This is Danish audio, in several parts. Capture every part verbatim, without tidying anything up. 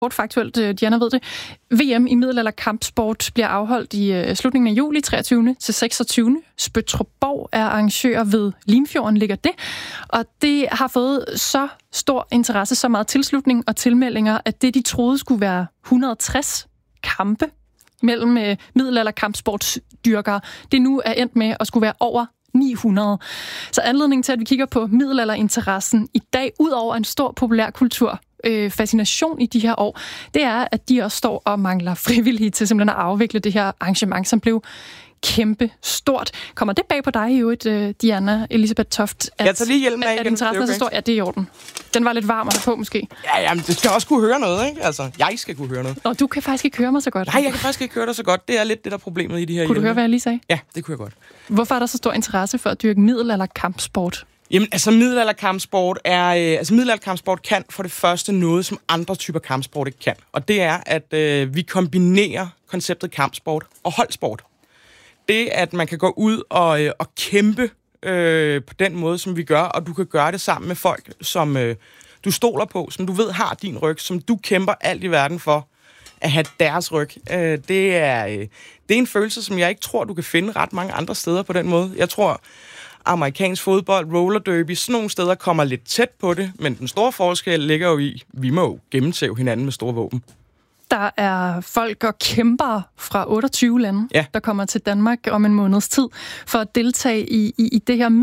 Faktuelt, Diana ved det. V M i middelalderkampsport bliver afholdt i uh, slutningen af juli, treogtyvende til seksogtyvende Spøttrup er arrangør ved Limfjorden, ligger det. Og det har fået så stor interesse, så meget tilslutning og tilmeldinger, at det, de troede skulle være et hundrede og tres kampe mellem uh, middelalderkampsportsdyrkere, det nu er endt med at skulle være over ni hundrede. Så anledningen til, at vi kigger på middelalderinteressen i dag, ud over en stor populærkultur, Øh, fascination i de her år, det er, at de også står og mangler frivillige til simpelthen at afvikle det her arrangement, som blev kæmpe stort. Kommer det bag på dig i øvrigt, øh, Diana Elisabeth Toft, at, jeg tager lige hjelmen af at, at interessen er så stor? Ja, det er i orden. Den var lidt varm at have på, måske. Ja, jamen, det skal også kunne høre noget, ikke? Altså, jeg skal kunne høre noget. Og du kan faktisk ikke høre mig så godt. Nej, jeg kan faktisk ikke høre dig så godt. Det er lidt det, der er problemet i de her Kunne hjelme. du høre, hvad jeg lige sagde? Ja, det kunne jeg godt. Hvorfor er der så stor interesse for at dyrke middelalderkampsport? Jamen, altså middelalderkampsport er... Øh, altså middelalderkampsport kan for det første noget, som andre typer kampsport ikke kan. Og det er, at øh, vi kombinerer konceptet kampsport og holdsport. Det, at man kan gå ud og, øh, og kæmpe øh, på den måde, som vi gør, og du kan gøre det sammen med folk, som øh, du stoler på, som du ved har din ryg, som du kæmper alt i verden for at have deres ryg. Øh, det, er, øh, det er en følelse, som jeg ikke tror, du kan finde ret mange andre steder på den måde. Jeg tror... amerikansk fodbold, roller derby, sådan nogle steder kommer lidt tæt på det, men den store forskel ligger jo i, vi må jo gennemtæve hinanden med store våben. Der er folk og kæmpere fra otteogtyve lande, ja. der kommer til Danmark om en måneds tid for at deltage i, i, i det her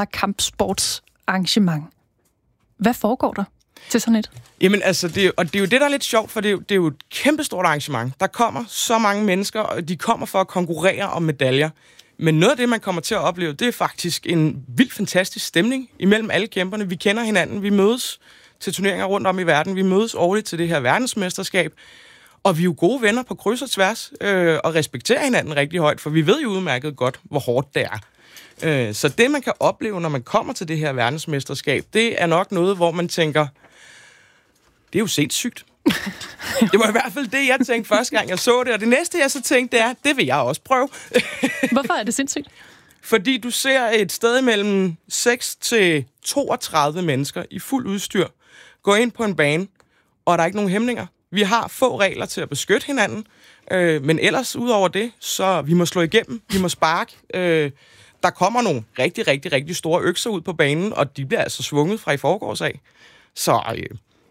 middelalderkampsportsarrangement. Hvad foregår der til sådan et? Jamen altså, det, og det er jo det, der er lidt sjovt, for det er, jo, det er jo et kæmpestort arrangement. Der kommer så mange mennesker, og de kommer for at konkurrere om medaljer. Men noget af det, man kommer til at opleve, det er faktisk en vildt fantastisk stemning imellem alle kæmperne. Vi kender hinanden, vi mødes til turneringer rundt om i verden, vi mødes årligt til det her verdensmesterskab, og vi er jo gode venner på kryds og tværs, øh, og respekterer hinanden rigtig højt, for vi ved jo udmærket godt, hvor hårdt det er. Øh, så det, man kan opleve, når man kommer til det her verdensmesterskab, det er nok noget, hvor man tænker, det er jo sindssygt. Det var i hvert fald det, jeg tænkte første gang, jeg så det. Og det næste, jeg så tænkte, det er, det vil jeg også prøve. Hvorfor er det sindssygt? Fordi du ser et sted mellem seks til toogtredive mennesker i fuld udstyr gå ind på en bane, og der er ikke nogen hæmninger. Vi har få regler til at beskytte hinanden, øh, men ellers ud over det, så vi må slå igennem, vi må sparke. Øh, der kommer nogle rigtig, rigtig, rigtig store økser ud på banen, og de bliver altså svunget fra i forgårs af. Så... Øh,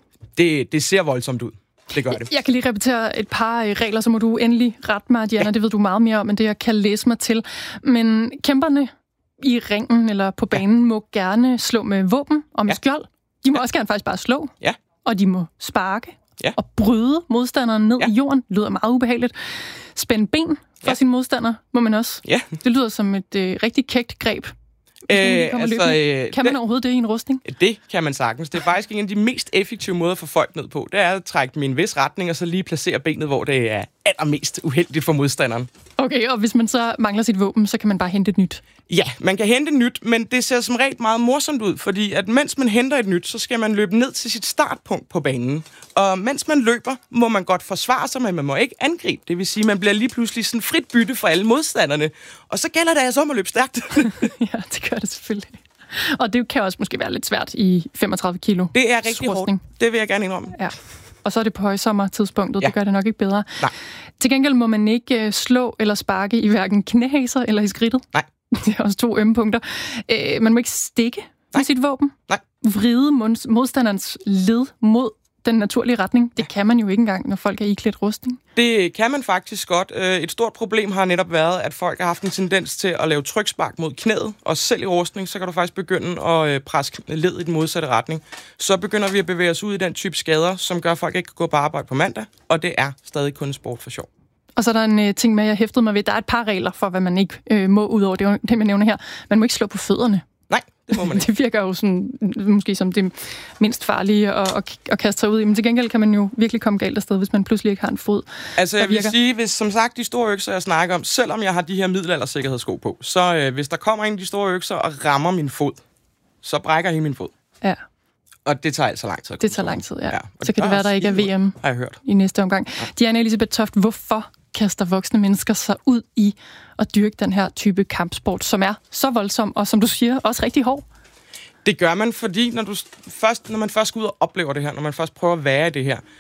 Det, det ser voldsomt ud. Det gør det. Jeg kan lige repetere et par regler, så må du endelig rette mig, Diana. Ja. Det ved du meget mere om, end det jeg kan læse mig til. Men kæmperne i ringen eller på banen ja. må gerne slå med våben og med ja. skjold. De må ja. også gerne faktisk bare slå. Ja. Og de må sparke ja. og bryde modstanderen ned ja. i jorden. Det lyder meget ubehageligt. Spænde ben for ja. sin modstander må man også. Ja. Det lyder som et øh, rigtig kægt greb. Øh, altså, øh, kan man det, overhovedet det i en rustning? Det kan man sagtens. Det er faktisk en af de mest effektive måder at få folk ned på. Det er at trække dem i en vis retning, og så lige placere benet, hvor det er allermest uheldigt for modstanderen. Okay, og hvis man så mangler sit våben, så kan man bare hente et nyt? Ja, man kan hente et nyt, men det ser som regel meget morsomt ud, fordi at mens man henter et nyt, så skal man løbe ned til sit startpunkt på banen. Og mens man løber, må man godt forsvare sig, men man må ikke angribe. Det vil sige, at man bliver lige pludselig sådan frit bytte for alle modstanderne. Og så gælder det altså om at løbe stærkt. Ja, det gør det selvfølgelig. Og det kan også måske være lidt svært i femogtredive kilo. Det er rigtig hårdt. Det vil jeg gerne indrømme. Ja. Og så er det på højsommertidspunktet. Ja. Det gør det nok ikke bedre. Nej. Til gengæld må man ikke slå eller sparke i hverken knæhaser eller i skridtet. Nej. Det er også to ømme punkter. Øh, man må ikke stikke med sit våben. Nej. Vride modstanderens led mod den naturlige retning. Det kan man jo ikke engang, når folk er iklædt rustning. Det kan man faktisk godt. Et stort problem har netop været, at folk har haft en tendens til at lave trykspark mod knæet, og selv i rustning, så kan du faktisk begynde at presse led i den modsatte retning. Så begynder vi at bevæge os ud i den type skader, som gør, at folk ikke kan gå på arbejde på mandag, og det er stadig kun sport for sjov. Og så er der en uh, ting med, jeg hæftede mig ved. Der er et par regler for, hvad man ikke uh, må ud over det, det, man nævner her. Man må ikke slå på fødderne. Nej, det må man ikke. Det virker jo sådan, måske som det mindst farlige at, at, at kaste sig ud i. Men til gengæld kan man jo virkelig komme galt afsted, hvis man pludselig ikke har en fod. Altså jeg vil sige, hvis som sagt de store økser, jeg snakker om, selvom jeg har de her middelaldersikkerhedssko på, så øh, hvis der kommer en af de store økser og rammer min fod, så brækker hele min fod. Ja. Og det tager altså lang tid. Det tager lang tid, ja. ja. Så det kan det være, der ikke er V M har jeg hørt. i næste omgang. Ja. Diana Elisabeth Toft, hvorfor kaster voksne mennesker sig ud i at dyrke den her type kampsport, som er så voldsom, og som du siger, også rigtig hård? Det gør man, fordi når, du først, når man først går ud og oplever det her, når man først prøver at være i det her,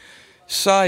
så